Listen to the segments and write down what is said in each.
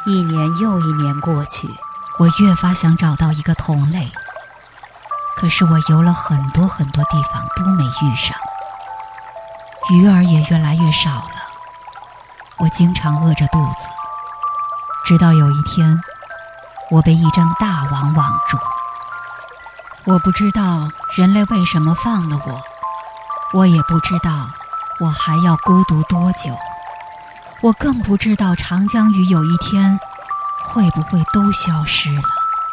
一年又一年过去， 我越发想找到一个同类，可是我游了很多地方都没遇上，鱼儿也越来越少了。我经常饿着肚子，直到有一天，我被一张大网网住。我不知道人类为什么放了我，我也不知道我还要孤独多久，我更不知道长江鱼有一天会不会都消失了。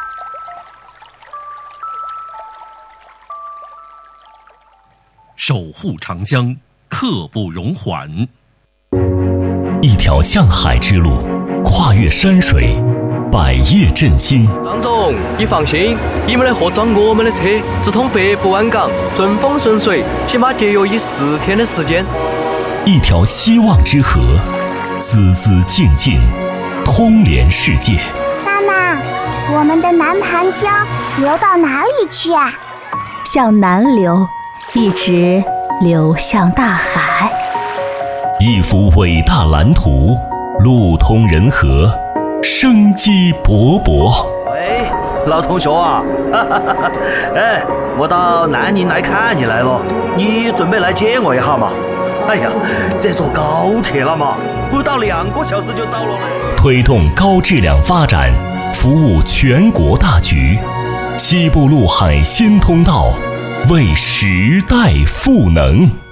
守护长江，刻不容缓。 一条向海之路，跨越山水，百业振兴。 张总，你放心，你们的货装我们的车，直通北部湾港，顺风顺水，起码节约4天的时间。 一条希望之河，孜孜静静，通连世界。 妈妈，我们的南盘江流到哪里去啊？ 向南流，一直流向大海。 一幅伟大蓝图，路通人和，生机勃勃。 喂，老同学啊，哎，我到南宁来看你来了，你准备来接我一下嘛？哎呀，这坐高铁了嘛，不到2个小时就到了嘞。 推动高质量发展，服务全国大局。西部陆海新通道，为时代赋能。